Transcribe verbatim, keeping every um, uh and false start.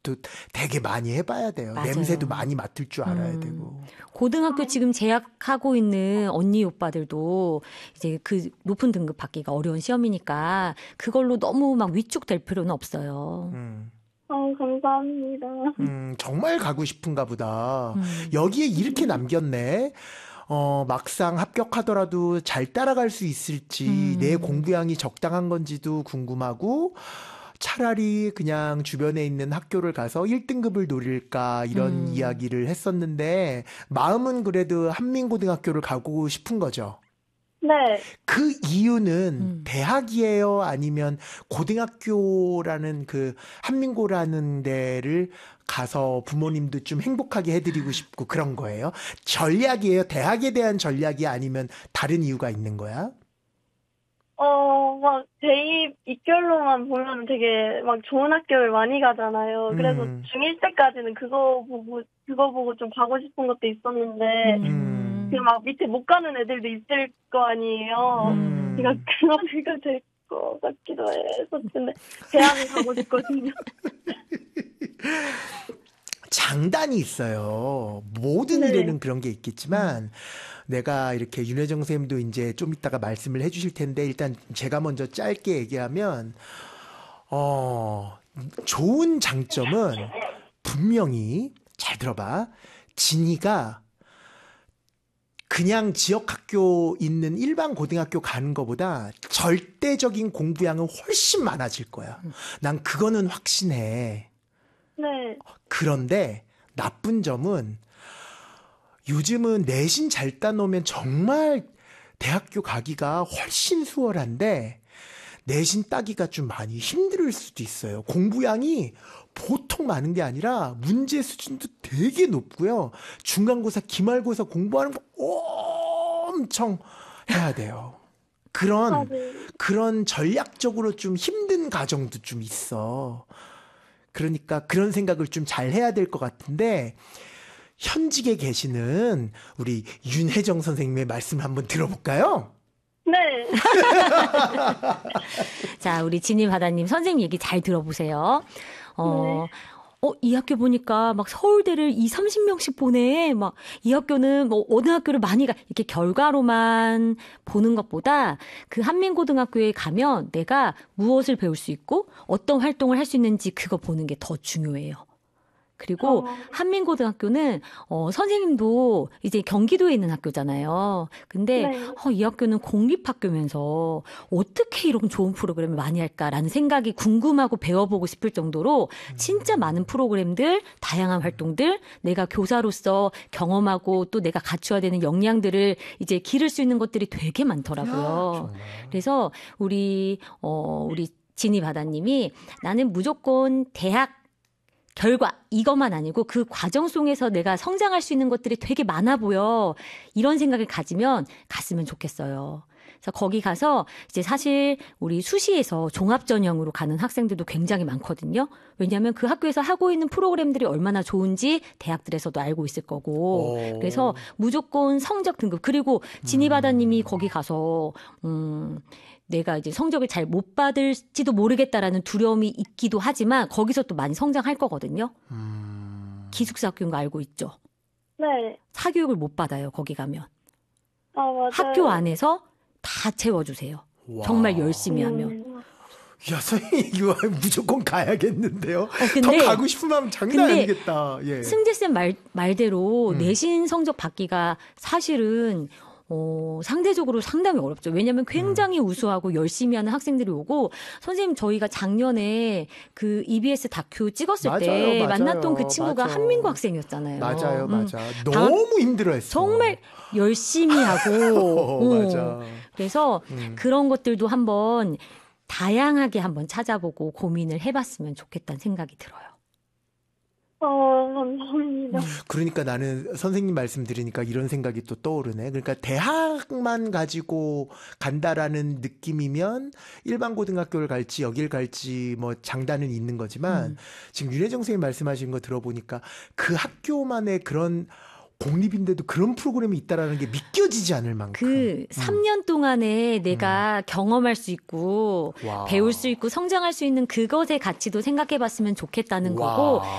것도 되게 많이 해봐야 돼요. 맞아요. 냄새도 많이 맡을 줄 알아야 음. 되고. 고등학교 지금 재학하고 있는 언니 오빠들도 이제 그 높은 등급 받기가 어려운 시험이니까 그걸로 너무 막 위축될 필요는 없어요. 음. 어, 감사합니다. 음, 정말 가고 싶은가 보다. 음. 여기에 이렇게 남겼네. 어, 막상 합격하더라도 잘 따라갈 수 있을지, 음. 내 공부량이 적당한 건지도 궁금하고, 차라리 그냥 주변에 있는 학교를 가서 일 등급을 노릴까, 이런 음. 이야기를 했었는데, 마음은 그래도 한민고등학교를 가고 싶은 거죠. 네. 그 이유는 음. 대학이에요? 아니면 고등학교라는 그 한민고라는 데를 가서 부모님도 좀 행복하게 해드리고 싶고 그런 거예요? 전략이에요? 대학에 대한 전략이 아니면 다른 이유가 있는 거야? 어, 막, 대입 입결로만 보면 되게 막 좋은 학교를 많이 가잖아요. 그래서 음. 중일 때까지는 그거 보고, 그거 보고 좀 가고 싶은 것도 있었는데, 음. 그 막 밑에 못 가는 애들도 있을 거 아니에요. 음. 제가 그런 애가 될 것 같기도 했었는데, 대학을 가고 싶거든요. 장단이 있어요. 모든 네. 일에는 그런 게 있겠지만, 내가 이렇게 윤혜정 선생님도 이제 좀 이따가 말씀을 해주실 텐데, 일단 제가 먼저 짧게 얘기하면, 어, 좋은 장점은 분명히, 잘 들어봐, 진이가 그냥 지역학교 있는 일반 고등학교 가는 것보다 절대적인 공부량은 훨씬 많아질 거야. 난 그거는 확신해. 네. 그런데 나쁜 점은 요즘은 내신 잘 따놓으면 정말 대학교 가기가 훨씬 수월한데 내신 따기가 좀 많이 힘들 수도 있어요. 공부량이 보통 많은 게 아니라 문제 수준도 되게 높고요. 중간고사, 기말고사 공부하는 거 엄청 해야 돼요. 그런, 아, 네. 그런 전략적으로 좀 힘든 과정도 좀 있어. 그러니까 그런 생각을 좀 잘 해야 될 것 같은데, 현직에 계시는 우리 윤혜정 선생님의 말씀을 한번 들어볼까요? 네. 자, 우리 진희바다님 선생님 얘기 잘 들어보세요. 어, 어, 이 학교 보니까 막 서울대를 이삼십 명씩 보내. 막 이 학교는 뭐 어느 학교를 많이 가. 이렇게 결과로만 보는 것보다 그 한민고등학교에 가면 내가 무엇을 배울 수 있고 어떤 활동을 할 수 있는지 그거 보는 게 더 중요해요. 그리고 어. 한민고등학교는 어, 선생님도 이제 경기도에 있는 학교잖아요. 근데 네. 어, 이 학교는 공립학교면서 어떻게 이런 좋은 프로그램을 많이 할까라는 생각이 궁금하고 배워보고 싶을 정도로 진짜 많은 프로그램들, 다양한 활동들, 내가 교사로서 경험하고 또 내가 갖춰야 되는 역량들을 이제 기를 수 있는 것들이 되게 많더라고요. 그래서 우리 어, 우리 진희 바다님이 나는 무조건 대학 결과 이것만 아니고 그 과정 속에서 내가 성장할 수 있는 것들이 되게 많아 보여. 이런 생각을 가지면 갔으면 좋겠어요. 그래서 거기 가서 이제 사실 우리 수시에서 종합 전형으로 가는 학생들도 굉장히 많거든요. 왜냐하면 그 학교에서 하고 있는 프로그램들이 얼마나 좋은지 대학들에서도 알고 있을 거고. 오. 그래서 무조건 성적 등급. 그리고 진희바다님이 거기 가서 음. 내가 이제 성적을 잘 못 받을지도 모르겠다라는 두려움이 있기도 하지만 거기서 또 많이 성장할 거거든요. 음... 기숙사 학교인 거 알고 있죠? 네. 사교육을 못 받아요. 거기 가면. 아, 맞아요. 학교 안에서 다 채워주세요. 와. 정말 열심히 하면. 음. 야, 선생님 이거 무조건 가야겠는데요. 어, 근데, 더 가고 싶으면 장난 근데 아니겠다. 예. 승재쌤 말, 말대로 음. 내신 성적 받기가 사실은 어, 상대적으로 상당히 어렵죠. 왜냐하면 굉장히 음. 우수하고 열심히 하는 학생들이 오고, 선생님 저희가 작년에 그 이비에스 다큐 찍었을 맞아요, 때 맞아요, 만났던 그 친구가 맞아. 한민고 학생이었잖아요. 맞아요, 음. 맞아. 너무 힘들어했어. 정말 열심히 하고. 어, 어. 맞아. 그래서 음. 그런 것들도 한번 다양하게 한번 찾아보고 고민을 해봤으면 좋겠다는 생각이 들어요. 어, 감사합니다. 그러니까 나는 선생님 말씀 들으니까 이런 생각이 또 떠오르네. 그러니까 대학만 가지고 간다라는 느낌이면 일반 고등학교를 갈지 여길 갈지 뭐 장단은 있는 거지만 음. 지금 윤혜정 선생님 말씀하신 거 들어보니까 그 학교만의 그런 공립인데도 그런 프로그램이 있다라는 게 믿겨지지 않을 만큼. 그 삼 년 동안에 내가 경험할 수 있고 와. 배울 수 있고 성장할 수 있는 그것의 가치도 생각해 봤으면 좋겠다는 와. 거고